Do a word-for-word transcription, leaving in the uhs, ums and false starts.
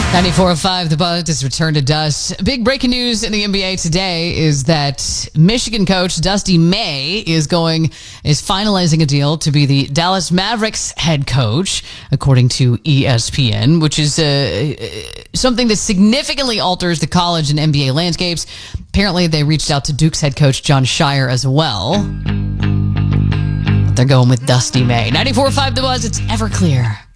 ninety-four point five, The Buzz has returned to dust. Big breaking news in the N B A today is that Michigan coach Dusty May is going is finalizing a deal to be the Dallas Mavericks head coach, according to E S P N, which is uh, something that significantly alters the college and N B A landscapes. Apparently, they reached out to Duke's head coach Jon Scheyer as well. They're going with Dusty May. ninety-four point five, The Buzz. It's Everclear.